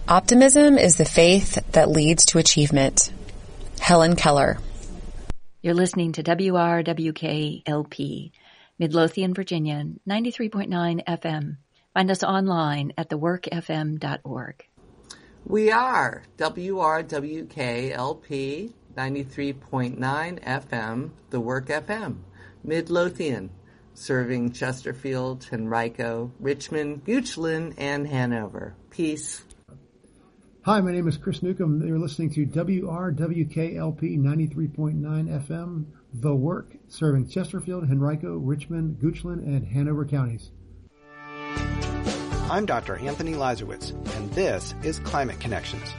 Optimism is the faith that leads to achievement. Helen Keller. You're listening to WRWK-LP, Midlothian, Virginia, 93.9 FM. Find us online at theworkfm.org. We are WRWK-LP, 93.9 FM, The Work FM, Midlothian, serving Chesterfield, Henrico, Richmond, Goochland, and Hanover. Peace. Hi, my name is Chris Newcomb. You're listening to WRWK-LP 93.9 FM, The Work, serving Chesterfield, Henrico, Richmond, Goochland, and Hanover counties. I'm Dr. Anthony Lazarowitz, and this is Climate Connections.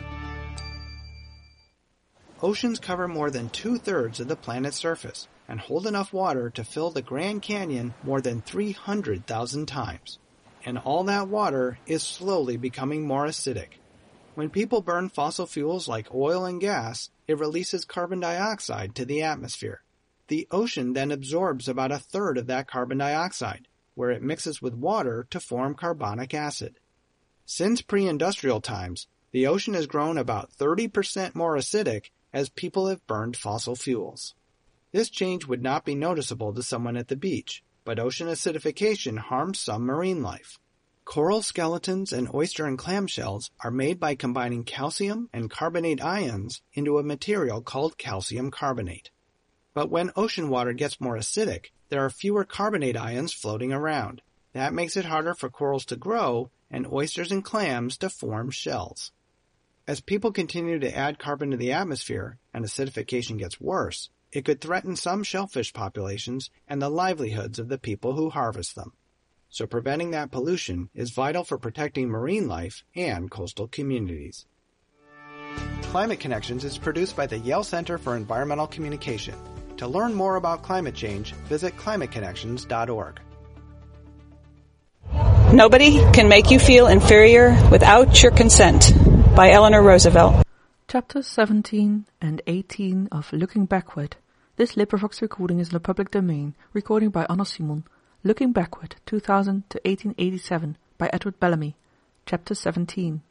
Oceans cover more than 2/3 of the planet's surface and hold enough water to fill the Grand Canyon more than 300,000 times. And all that water is slowly becoming more acidic. When people burn fossil fuels like oil and gas, it releases carbon dioxide to the atmosphere. The ocean then absorbs about 1/3 of that carbon dioxide, where it mixes with water to form carbonic acid. Since pre-industrial times, the ocean has grown about 30% more acidic as people have burned fossil fuels. This change would not be noticeable to someone at the beach, but ocean acidification harms some marine life. Coral skeletons and oyster and clam shells are made by combining calcium and carbonate ions into a material called calcium carbonate. But when ocean water gets more acidic, there are fewer carbonate ions floating around. That makes it harder for corals to grow and oysters and clams to form shells. As people continue to add carbon to the atmosphere and acidification gets worse, it could threaten some shellfish populations and the livelihoods of the people who harvest them. So preventing that pollution is vital for protecting marine life and coastal communities. Climate Connections is produced by the Yale Center for Environmental Communication. To learn more about climate change, visit climateconnections.org. Nobody can make you feel inferior without your consent, by Eleanor Roosevelt. Chapters 17 and 18 of Looking Backward. This LibriVox recording is in the public domain, recording by Anna Simon. Looking Backward, 2000 to 1887, by Edward Bellamy. Chapter 17.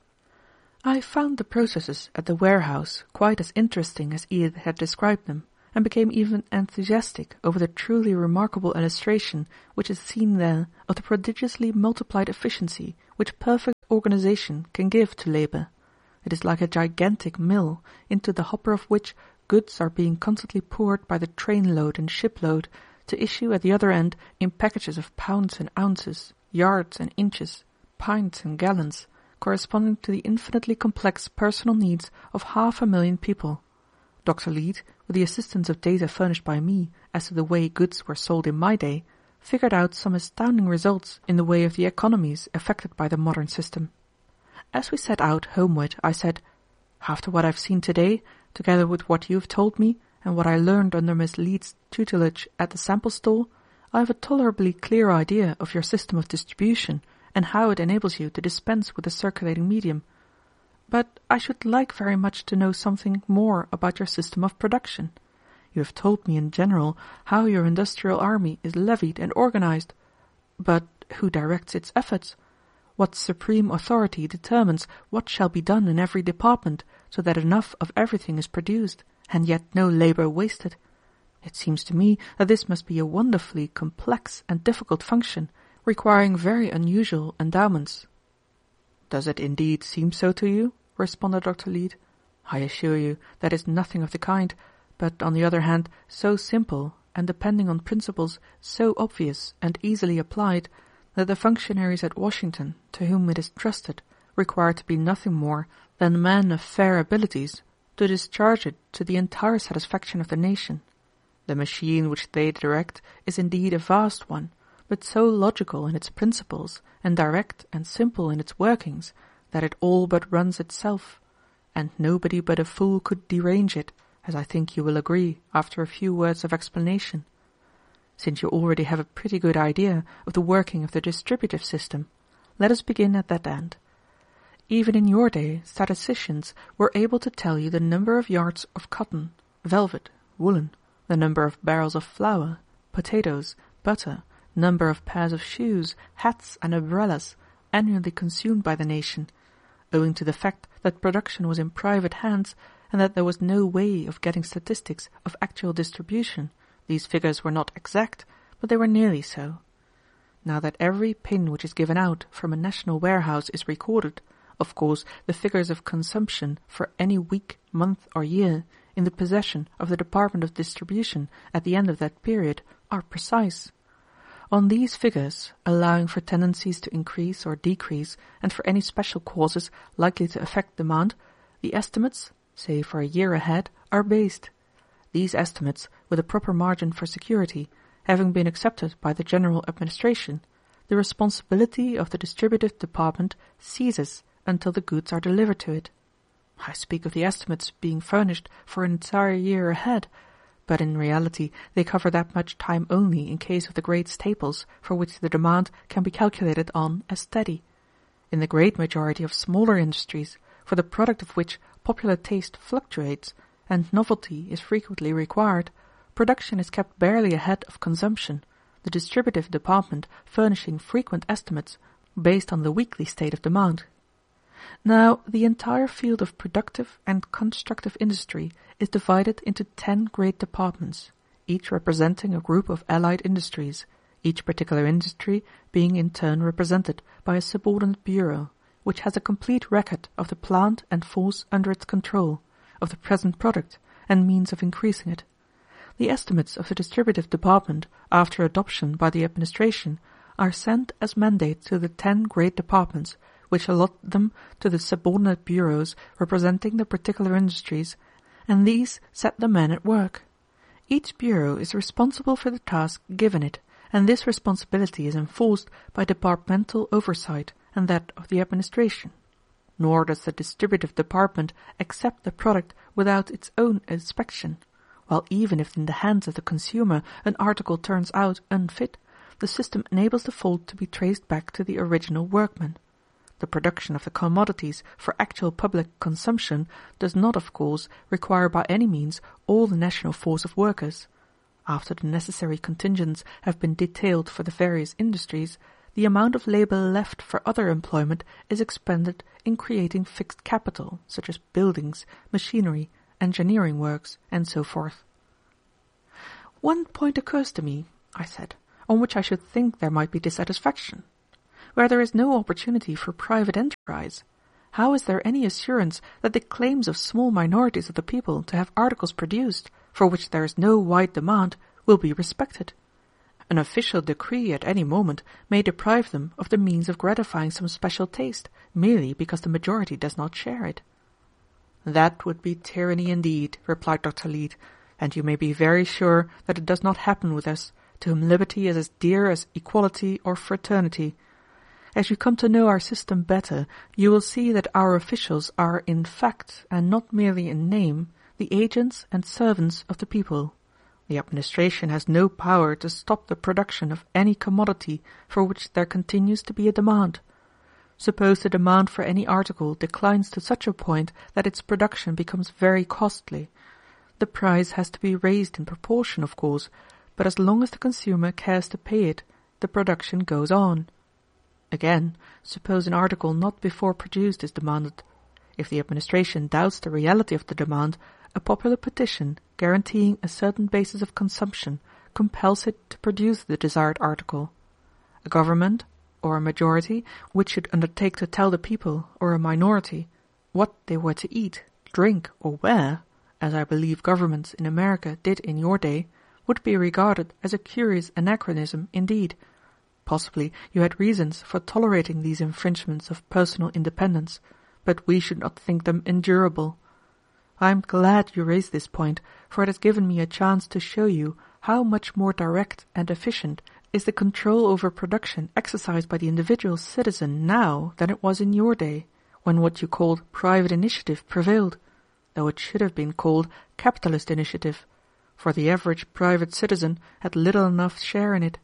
I found the processes at the warehouse quite as interesting as Edith had described them, and became even enthusiastic over the truly remarkable illustration which is seen there of the prodigiously multiplied efficiency which perfect organization can give to labor. It is like a gigantic mill, into the hopper of which goods are being constantly poured by the train-load and ship-load, to issue at the other end in packages of pounds and ounces, yards and inches, pints and gallons, corresponding to the infinitely complex personal needs of 500,000 people. Dr. Leete, with the assistance of data furnished by me as to the way goods were sold in my day, figured out some astounding results in the way of the economies effected by the modern system. As we set out homeward, I said, "After what I've seen today, together with what you've told me, and what I learned under Miss Leete's tutelage at the sample store, I have a tolerably clear idea of your system of distribution and how it enables you to dispense with the circulating medium. But I should like very much to know something more about your system of production. You have told me in general how your industrial army is levied and organized. But who directs its efforts? What supreme authority determines what shall be done in every department, so that enough of everything is produced, and yet no labor wasted? It seems to me that this must be a wonderfully complex and difficult function, requiring very unusual endowments." "Does it indeed seem so to you?" responded Dr. Leete. "I assure you that is nothing of the kind, but on the other hand so simple, and depending on principles so obvious and easily applied, that the functionaries at Washington, to whom it is trusted, require to be nothing more than men of fair abilities to discharge it to the entire satisfaction of the nation. The machine which they direct is indeed a vast one, but so logical in its principles, and direct and simple in its workings, that it all but runs itself, and nobody but a fool could derange it, as I think you will agree after a few words of explanation. Since you already have a pretty good idea of the working of the distributive system, let us begin at that end. Even in your day, statisticians were able to tell you the number of yards of cotton, velvet, woolen, the number of barrels of flour, potatoes, butter, number of pairs of shoes, hats, and umbrellas annually consumed by the nation, owing to the fact that production was in private hands and that there was no way of getting statistics of actual distribution. These figures were not exact, but they were nearly so. Now that every pin which is given out from a national warehouse is recorded, of course the figures of consumption for any week, month or year in the possession of the Department of Distribution at the end of that period are precise. On these figures, allowing for tendencies to increase or decrease and for any special causes likely to affect demand, the estimates, say for a year ahead, are based. These estimates, with a proper margin for security, having been accepted by the general administration, the responsibility of the distributive department ceases until the goods are delivered to it. I speak of the estimates being furnished for an entire year ahead, but in reality they cover that much time only in case of the great staples for which the demand can be calculated on as steady. In the great majority of smaller industries, for the product of which popular taste fluctuates and novelty is frequently required, production is kept barely ahead of consumption, the distributive department furnishing frequent estimates based on the weekly state of demand. Now, the entire field of productive and constructive industry is divided into 10 great departments, each representing a group of allied industries, each particular industry being in turn represented by a subordinate bureau, which has a complete record of the plant and force under its control, of the present product, and means of increasing it. The estimates of the distributive department, after adoption by the administration, are sent as mandate to the 10 great departments, which allot them to the subordinate bureaus representing the particular industries, and these set the men at work. Each bureau is responsible for the task given it, and this responsibility is enforced by departmental oversight and that of the administration. Nor does the distributive department accept the product without its own inspection, while even if in the hands of the consumer an article turns out unfit, the system enables the fault to be traced back to the original workman. The production of the commodities for actual public consumption does not, of course, require by any means all the national force of workers. After the necessary contingents have been detailed for the various industries, the amount of labor left for other employment is expended in creating fixed capital, such as buildings, machinery, engineering works, and so forth. One point occurs to me, I said, on which I should think there might be dissatisfaction. Where there is no opportunity for private enterprise, how is there any assurance that the claims of small minorities of the people to have articles produced, for which there is no wide demand, will be respected? An official decree at any moment may deprive them of the means of gratifying some special taste, merely because the majority does not share it. That would be tyranny indeed, replied Dr. Leete, and you may be very sure that it does not happen with us, to whom liberty is as dear as equality or fraternity. As you come to know our system better, you will see that our officials are in fact, and not merely in name, the agents and servants of the people. The administration has no power to stop the production of any commodity for which there continues to be a demand. Suppose the demand for any article declines to such a point that its production becomes very costly. The price has to be raised in proportion, of course, but as long as the consumer cares to pay it, the production goes on. Again, suppose an article not before produced is demanded. If the administration doubts the reality of the demand, a popular petition guaranteeing a certain basis of consumption compels it to produce the desired article. A government, or a majority, which should undertake to tell the people, or a minority, what they were to eat, drink, or wear, as I believe governments in America did in your day, would be regarded as a curious anachronism indeed. Possibly you had reasons for tolerating these infringements of personal independence, but we should not think them endurable. I am glad you raised this point, for it has given me a chance to show you how much more direct and efficient is the control over production exercised by the individual citizen now than it was in your day, when what you called private initiative prevailed, though it should have been called capitalist initiative, for the average private citizen had little enough share in it.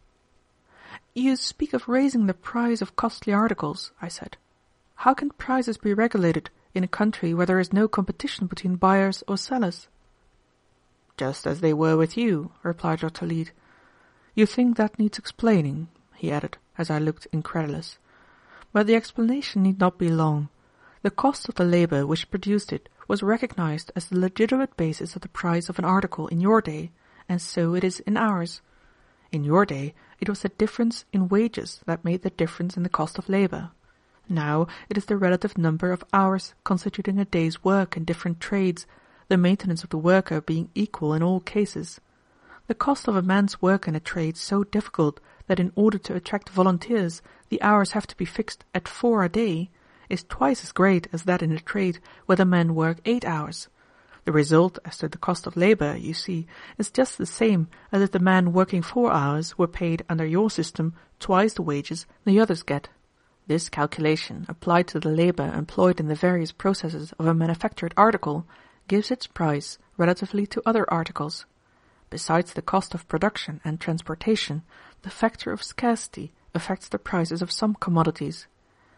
You speak of raising the price of costly articles, I said. How can prices be regulated in a country where there is no competition between buyers or sellers? Just as they were with you, replied Dr. Leete. You think that needs explaining, he added, as I looked incredulous. But the explanation need not be long. The cost of the labor which produced it was recognized as the legitimate basis of the price of an article in your day, and so it is in ours. In your day, it was the difference in wages that made the difference in the cost of labor. Now it is the relative number of hours constituting a day's work in different trades, the maintenance of the worker being equal in all cases. The cost of a man's work in a trade so difficult that in order to attract volunteers the hours have to be fixed at 4 a day is twice as great as that in a trade where the men work 8 hours. The result as to the cost of labor, you see, is just the same as if the man working 4 hours were paid under your system twice the wages the others get. This calculation, applied to the labor employed in the various processes of a manufactured article, gives its price relatively to other articles. Besides the cost of production and transportation, the factor of scarcity affects the prices of some commodities.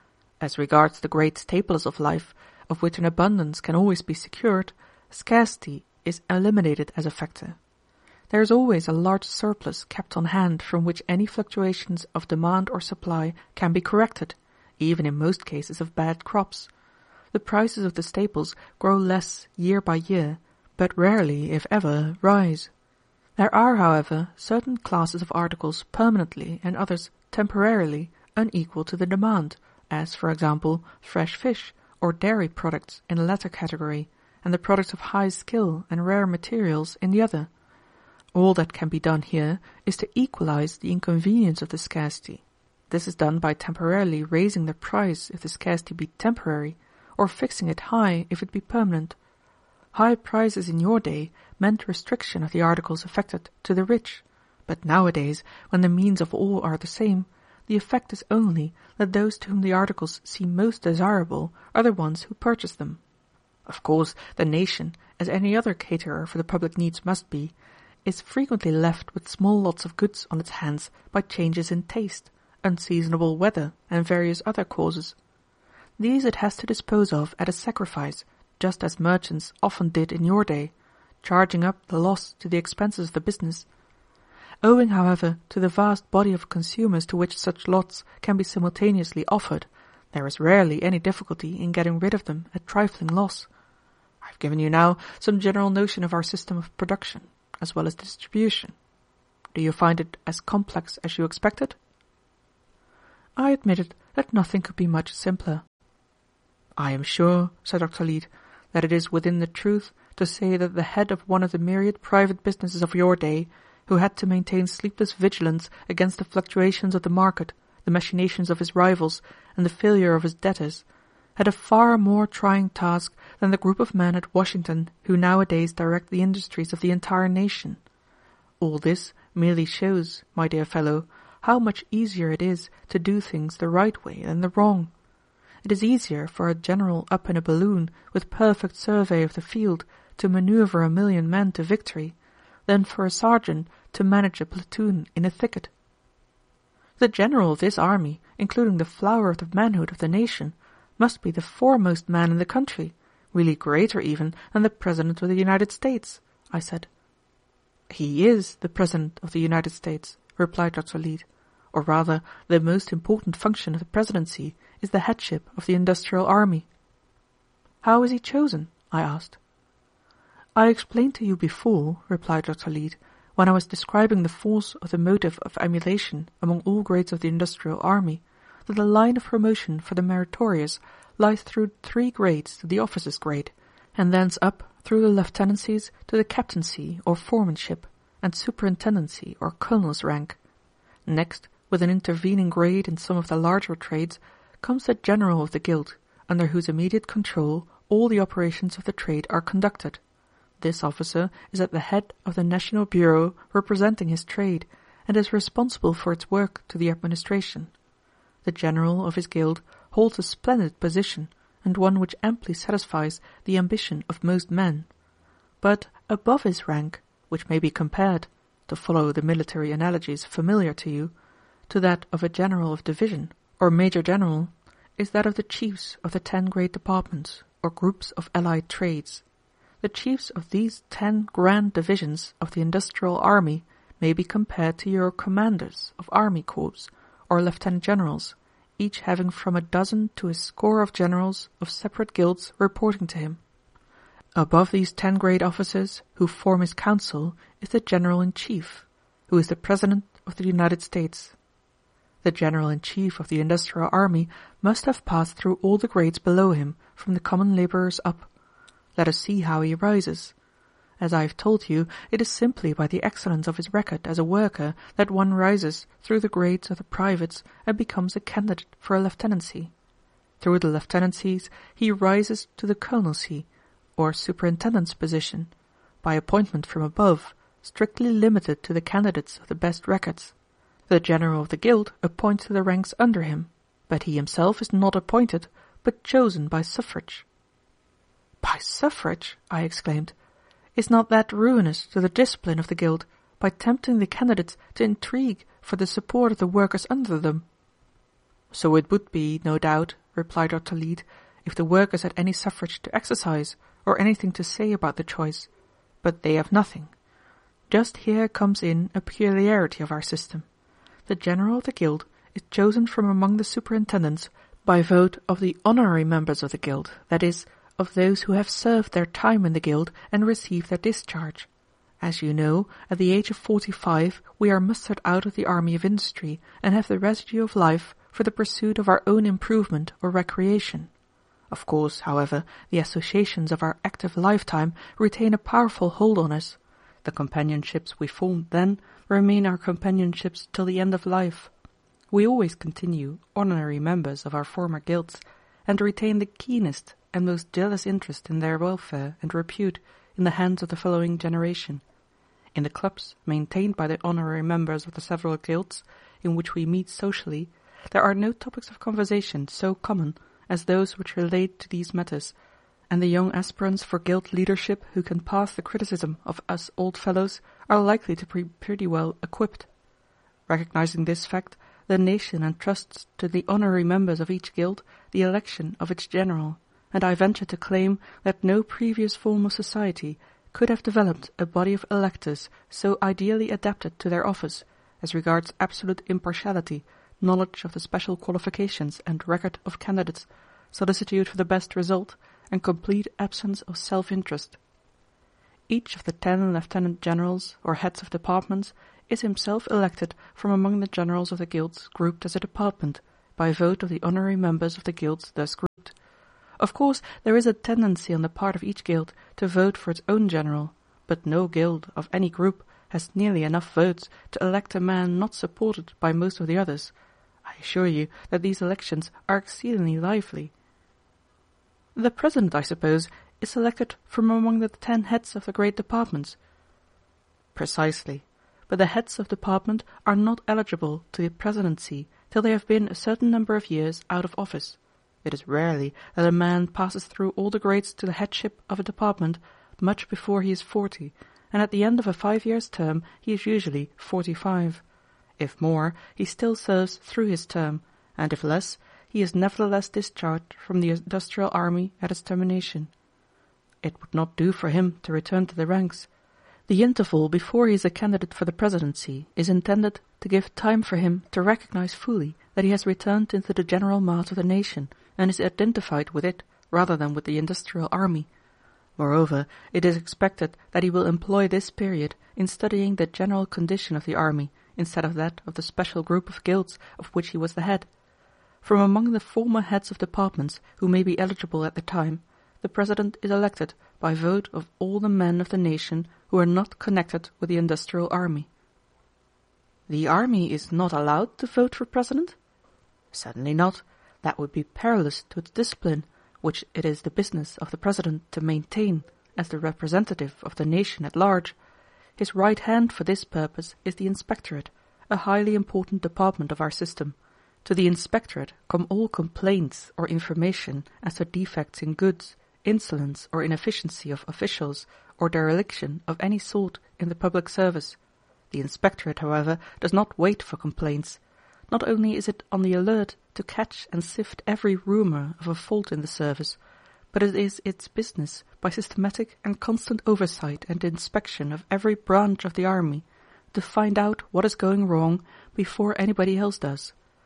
As regards the great staples of life, of which an abundance can always be secured, scarcity is eliminated as a factor. There is always a large surplus kept on hand from which any fluctuations of demand or supply can be corrected, even in most cases of bad crops. The prices of the staples grow less year by year, but rarely, if ever, rise. There are, however, certain classes of articles permanently and others temporarily unequal to the demand, as, for example, fresh fish or dairy products in the latter category, and the products of high skill and rare materials in the other. All that can be done here is to equalize the inconvenience of the scarcity. This is done by temporarily raising the price if the scarcity be temporary, or fixing it high if it be permanent. High prices in your day meant restriction of the articles affected to the rich, but nowadays, when the means of all are the same, the effect is only that those to whom the articles seem most desirable are the ones who purchase them. Of course, the nation, as any other caterer for the public needs must be, is frequently left with small lots of goods on its hands by changes in taste, unseasonable weather, and various other causes. These it has to dispose of at a sacrifice, just as merchants often did in your day, charging up the loss to the expenses of the business. Owing, however, to the vast body of consumers to which such lots can be simultaneously offered, there is rarely any difficulty in getting rid of them at trifling loss. I have given you now some general notion of our system of production, as well as distribution. Do you find it as complex as you expected? I admitted that nothing could be much simpler. I am sure, said Dr. Leete, that it is within the truth to say that the head of one of the myriad private businesses of your day, who had to maintain sleepless vigilance against the fluctuations of the market, the machinations of his rivals, and the failure of his debtors, had a far more trying task than the group of men at Washington who nowadays direct the industries of the entire nation. All this merely shows, my dear fellow, how much easier it is to do things the right way than the wrong. It is easier for a general up in a balloon with perfect survey of the field to maneuver 1,000,000 men to victory than for a sergeant to manage a platoon in a thicket. The general of this army, including the flower of the manhood of the nation, must be the foremost man in the country, really greater even than the President of the United States, I said. He is the President of the United States, replied Dr. Leete, or rather the most important function of the presidency is the headship of the industrial army. How is he chosen? I asked. I explained to you before, replied Dr. Leete, when I was describing the force of the motive of emulation among all grades of the industrial army, that the line of promotion for the meritorious lies through 3 grades to the officer's grade, and thence up through the lieutenancies to the captaincy or foremanship, and superintendency or colonel's rank. Next, with an intervening grade in some of the larger trades, comes the general of the guild, under whose immediate control all the operations of the trade are conducted. This officer is at the head of the National Bureau representing his trade, and is responsible for its work to the administration. The general of his guild holds a splendid position, and one which amply satisfies the ambition of most men. But above his rank, which may be compared, to follow the military analogies familiar to you, to that of a general of division, or major general, is that of the chiefs of the 10 great departments, or groups of allied trades. The chiefs of these 10 grand divisions of the industrial army may be compared to your commanders of army corps, or lieutenant generals, each having from a dozen to a score of generals of separate guilds reporting to him. Above these 10 grade officers who form his council is the General-in-Chief, who is the President of the United States. The General-in-Chief of the Industrial Army must have passed through all the grades below him, from the common laborers up. Let us see how he rises. As I have told you, it is simply by the excellence of his record as a worker that one rises through the grades of the privates and becomes a candidate for a lieutenancy. Through the lieutenancies he rises to the colonelcy, or superintendent's position, by appointment from above, strictly limited to the candidates of the best records. The general of the guild appoints to the ranks under him, but he himself is not appointed, but chosen by suffrage. By suffrage? I exclaimed. Is not that ruinous to the discipline of the guild, by tempting the candidates to intrigue for the support of the workers under them? So it would be, no doubt, replied Dr. Leete, if the workers had any suffrage to exercise, or anything to say about the choice. But they have nothing. Just here comes in a peculiarity of our system. The general of the guild is chosen from among the superintendents by vote of the honorary members of the guild, that is, of those who have served their time in the guild and received their discharge. As you know, at the age of 45 we are mustered out of the army of industry and have the residue of life for the pursuit of our own improvement or recreation. Of course, however, the associations of our active lifetime retain a powerful hold on us. The companionships we formed then remain our companionships till the end of life. We always continue honorary members of our former guilds, and retain the keenest and most jealous interest in their welfare and repute in the hands of the following generation. In the clubs maintained by the honorary members of the several guilds, in which we meet socially, there are no topics of conversation so common as those which relate to these matters, and the young aspirants for guild leadership who can pass the criticism of us old fellows are likely to be pretty well equipped. Recognizing this fact, the nation entrusts to the honorary members of each guild the election of its general, and I venture to claim that no previous form of society could have developed a body of electors so ideally adapted to their office as regards absolute impartiality, knowledge of the special qualifications and record of candidates, solicitude for the best result, and complete absence of self-interest. Each of the 10 lieutenant generals or heads of departments is himself elected from among the generals of the guilds grouped as a department, by vote of the honorary members of the guilds thus grouped. Of course, there is a tendency on the part of each guild to vote for its own general, but no guild of any group has nearly enough votes to elect a man not supported by most of the others. I assure you that these elections are exceedingly lively. The president, I suppose, is selected from among the 10 heads of the great departments. Precisely, but the heads of department are not eligible to the presidency till they have been a certain number of years out of office. It is rarely that a man passes through all the grades to the headship of a department much before he is 40, and at the end of a 5 years' term he is usually 45. If more, he still serves through his term, and if less, he is nevertheless discharged from the industrial army at its termination. It would not do for him to return to the ranks. The interval before he is a candidate for the presidency is intended to give time for him to recognize fully that he has returned into the general mass of the nation and is identified with it rather than with the industrial army. Moreover, it is expected that he will employ this period in studying the general condition of the army instead of that of the special group of guilds of which he was the head. From among the former heads of departments who may be eligible at the time, the president is elected by vote of all the men of the nation who are not connected with the industrial army. The army is not allowed to vote for president? Certainly not. That would be perilous to its discipline, which it is the business of the president to maintain as the representative of the nation at large. His right hand for this purpose is the inspectorate, a highly important department of our system. To the inspectorate come all complaints or information as to defects in goods, insolence or inefficiency of officials, or dereliction of any sort in the public service. The inspectorate, however, does not wait for complaints. Not only is it on the alert to catch and sift every rumour of a fault in the service, but it is its business, by systematic and constant oversight and inspection of every branch of the army, to find out what is going wrong before anybody else does.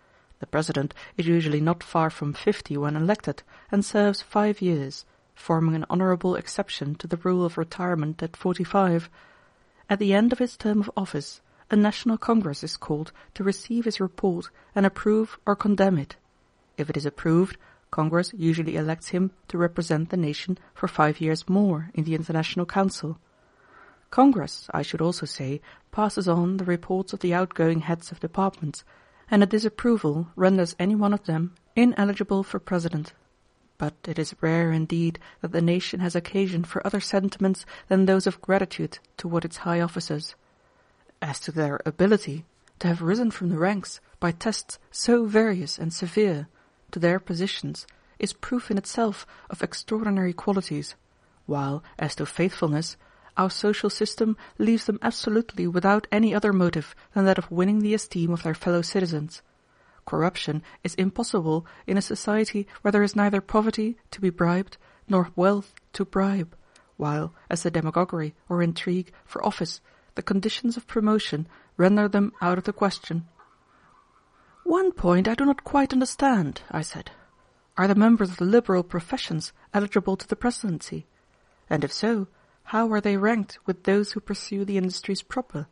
The President is usually not far from 50 when elected and serves 5 years, forming an honourable exception to the rule of retirement at 45. At the end of his term of office, a National Congress is called to receive his report and approve or condemn it. If it is approved, Congress usually elects him to represent the nation for 5 years more in the International Council. Congress, I should also say, passes on the reports of the outgoing heads of departments, and a disapproval renders any one of them ineligible for president. But it is rare indeed that the nation has occasion for other sentiments than those of gratitude toward its high officers. As to their ability to have risen from the ranks by tests so various and severe to their positions is proof in itself of extraordinary qualities, while, as to faithfulness, our social system leaves them absolutely without any other motive than that of winning the esteem of their fellow citizens. Corruption is impossible in a society where there is neither poverty to be bribed nor wealth to bribe, while, as to demagoguery or intrigue for office, the conditions of promotion render them out of the question. "One point I do not quite understand," I said. "Are the members of the liberal professions eligible to the presidency? And if so, how are they ranked with those who pursue the industries proper?"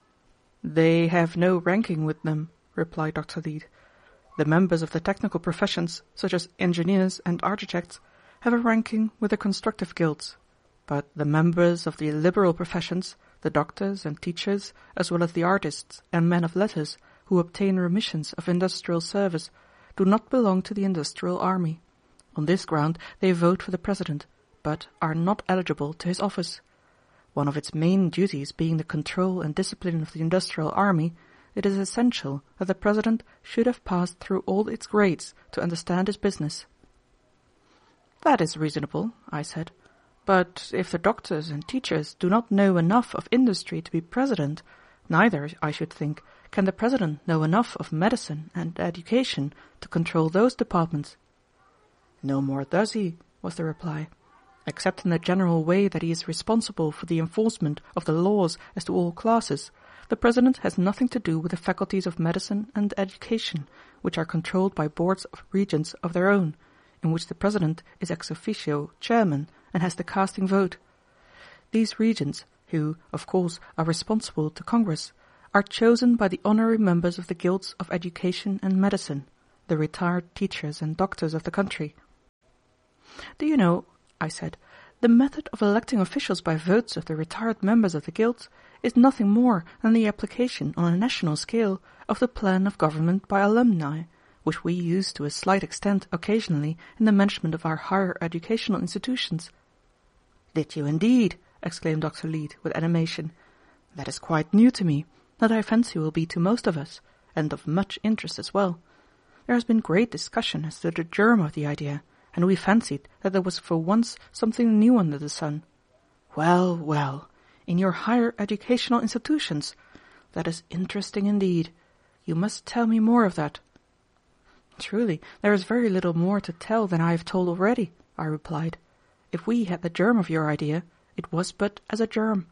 "They have no ranking with them," replied Dr. Leete. "The members of the technical professions, such as engineers and architects, have a ranking with the constructive guilds. But the members of the liberal professions, the doctors and teachers, as well as the artists and men of letters who obtain remissions of industrial service, do not belong to the industrial army. On this ground they vote for the president, but are not eligible to his office. One of its main duties being the control and discipline of the industrial army, it is essential that the president should have passed through all its grades to understand his business." "That is reasonable," I said. "But if the doctors and teachers do not know enough of industry to be president, neither, I should think, can the president know enough of medicine and education to control those departments." "No more does he," was the reply. "Except in the general way that he is responsible for the enforcement of the laws as to all classes, the president has nothing to do with the faculties of medicine and education, which are controlled by boards of regents of their own, in which the president is ex officio chairman and has the casting vote. These regents, who, of course, are responsible to Congress, are chosen by the honorary members of the guilds of education and medicine, the retired teachers and doctors of the country." "Do you know," I said, "the method of electing officials by votes of the retired members of the guilds is nothing more than the application on a national scale of the plan of government by alumni, which we use to a slight extent occasionally in the management of our higher educational institutions." "Did you indeed?" exclaimed Dr. Leete with animation. "That is quite new to me, that I fancy will be to most of us, and of much interest as well. There has been great discussion as to the germ of the idea, and we fancied that there was for once something new under the sun. Well, well, in your higher educational institutions. That is interesting indeed. You must tell me more of that." "Truly, there is very little more to tell than I have told already," I replied. "If we had the germ of your idea, it was but as a germ."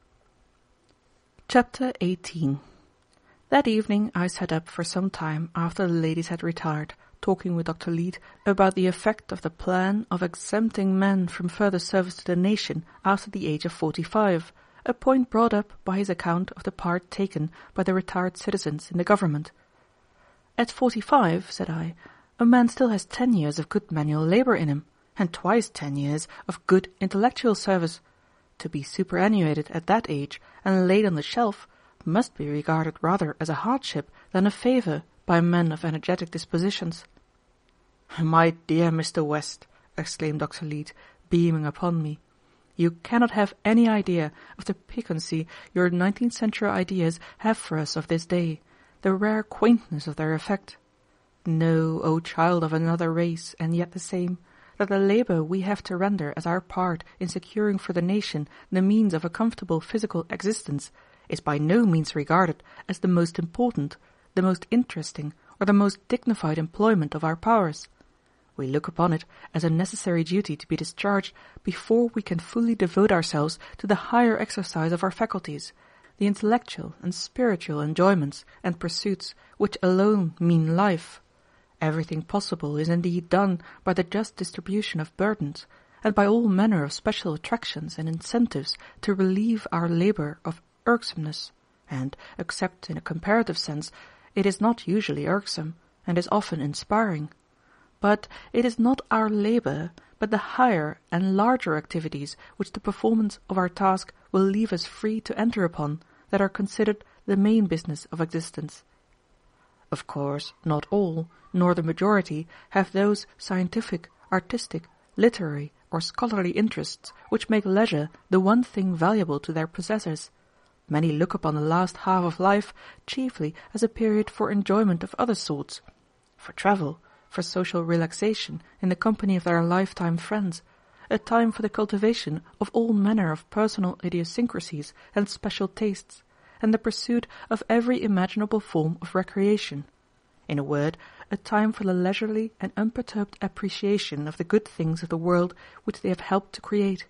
Chapter 18. That evening I sat up for some time after the ladies had retired, talking with Dr. Leete about the effect of the plan of exempting men from further service to the nation after the age of 45, a point brought up by his account of the part taken by the retired citizens in the government. "At 45, said I, a man still has 10 years of good manual labour in him, and twice 10 years of good intellectual service. To be superannuated at that age and laid on the shelf must be regarded rather as a hardship than a favour by men of energetic dispositions." "My dear Mr. West," exclaimed Dr. Leete, beaming upon me, "you cannot have any idea of the piquancy your 19th century ideas have for us of this day, the rare quaintness of their effect. Know, O child of another race and yet the same, that the labour we have to render as our part in securing for the nation the means of a comfortable physical existence is by no means regarded as the most important, the most interesting, or the most dignified employment of our powers. We look upon it as a necessary duty to be discharged before we can fully devote ourselves to the higher exercise of our faculties, the intellectual and spiritual enjoyments and pursuits which alone mean life, Everything possible is indeed done by the just distribution of burdens, and by all manner of special attractions and incentives to relieve our labor of irksomeness, and, except in a comparative sense, it is not usually irksome, and is often inspiring. But it is not our labor, but the higher and larger activities which the performance of our task will leave us free to enter upon, that are considered the main business of existence. Of course, not all, nor the majority, have those scientific, artistic, literary, or scholarly interests which make leisure the one thing valuable to their possessors. Many look upon the last half of life chiefly as a period for enjoyment of other sorts, for travel, for social relaxation in the company of their lifetime friends, a time for the cultivation of all manner of personal idiosyncrasies and special tastes, and the pursuit of every imaginable form of recreation. In a word, a time for the leisurely and unperturbed appreciation of the good things of the world which they have helped to create.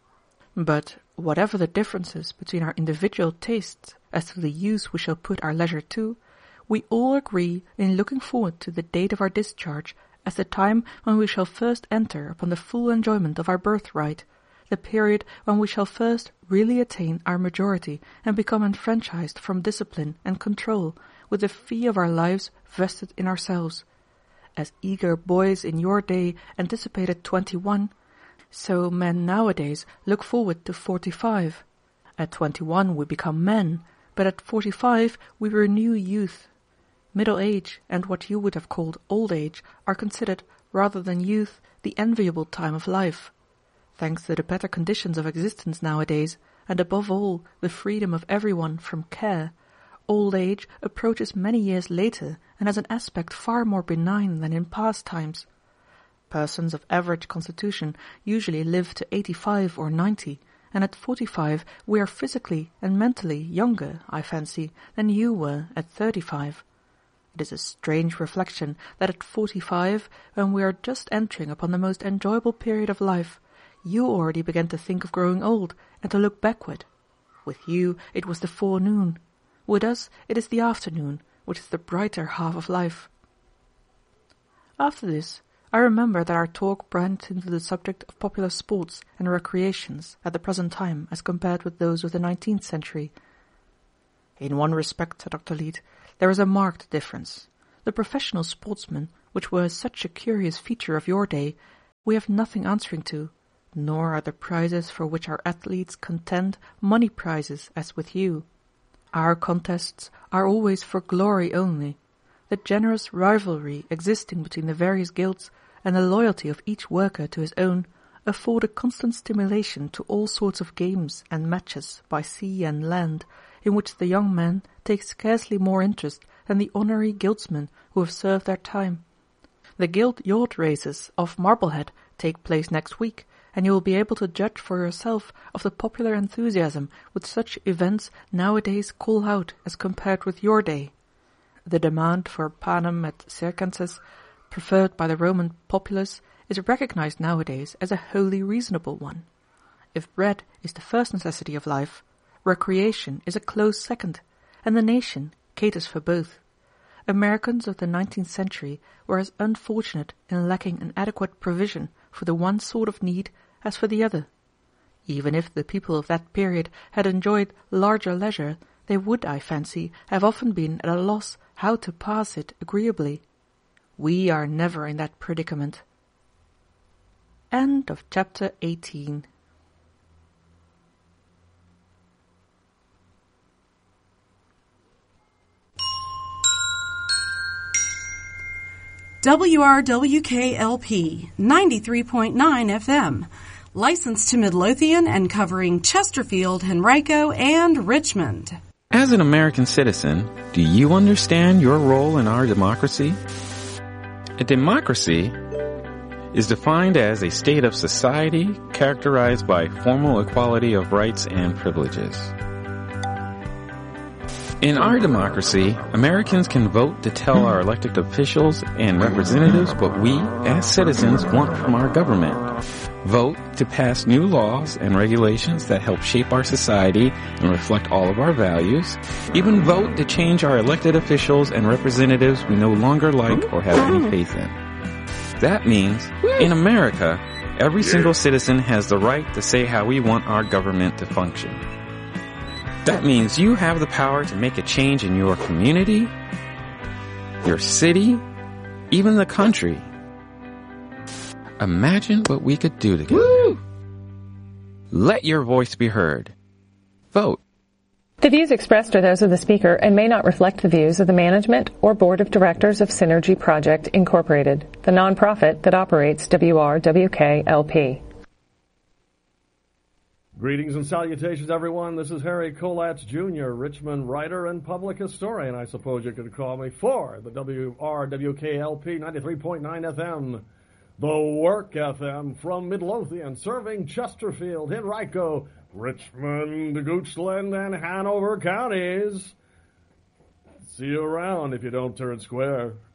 But whatever the differences between our individual tastes as to the use we shall put our leisure to, we all agree in looking forward to the date of our discharge as the time when we shall first enter upon the full enjoyment of our birthright, the period when we shall first really attain our majority and become enfranchised from discipline and control, with the fee of our lives vested in ourselves. As eager boys in your day anticipated 21, so men nowadays look forward to 45. At 21 we become men, but at 45 we renew youth. Middle age and what you would have called old age are considered, rather than youth, the enviable time of life. Thanks to the better conditions of existence nowadays, and above all the freedom of everyone from care, old age approaches many years later and has an aspect far more benign than in past times. Persons of average constitution usually live to 85 or 90, and at 45 we are physically and mentally younger, I fancy, than you were at 35. It is a strange reflection that at 45, when we are just entering upon the most enjoyable period of life, you already began to think of growing old and to look backward. With you it was the forenoon. With us it is the afternoon, which is the brighter half of life. After this, I remember that our talk branched into the subject of popular sports and recreations at the present time as compared with those of the 19th century. In one respect, said Dr. Leete, there is a marked difference. The professional sportsmen, which were such a curious feature of your day, we have nothing answering to, nor are the prizes for which our athletes contend money prizes as with you. Our contests are always for glory only. The generous rivalry existing between the various guilds and the loyalty of each worker to his own afford a constant stimulation to all sorts of games and matches by sea and land, in which the young men take scarcely more interest than the honorary guildsmen who have served their time. The guild yacht races off Marblehead take place next week, and you will be able to judge for yourself of the popular enthusiasm which such events nowadays call out as compared with your day. The demand for panem et circenses, preferred by the Roman populace, is recognized nowadays as a wholly reasonable one. If bread is the first necessity of life, recreation is a close second, and the nation caters for both. Americans of the 19th century were as unfortunate in lacking an adequate provision for the one sort of need as for the other. Even if the people of that period had enjoyed larger leisure, they would, I fancy, have often been at a loss how to pass it agreeably. We are never in that predicament. End of chapter 18. WRWK-LP 93.9 FM, licensed to Midlothian and covering Chesterfield, Henrico, and Richmond. As an American citizen, do you understand your role in our democracy? A democracy is defined as a state of society characterized by formal equality of rights and privileges. In our democracy, Americans can vote to tell our elected officials and representatives what we, as citizens, want from our government. Vote to pass new laws and regulations that help shape our society and reflect all of our values. Even vote to change our elected officials and representatives we no longer like or have any faith in. That means, in America, every single citizen has the right to say how we want our government to function. That means you have the power to make a change in your community, your city, even the country. Imagine what we could do together. Woo! Let your voice be heard. Vote. The views expressed are those of the speaker and may not reflect the views of the management or board of directors of Synergy Project Incorporated, the nonprofit that operates WRWK-LP. Greetings and salutations, everyone. This is Harry Kolatz, Jr., Richmond writer and public historian, I suppose you could call me, for the WRWK-LP 93.9 FM. The Work FM from Midlothian, serving Chesterfield, Henrico, Richmond, Goochland, and Hanover counties. See you around if you don't turn square.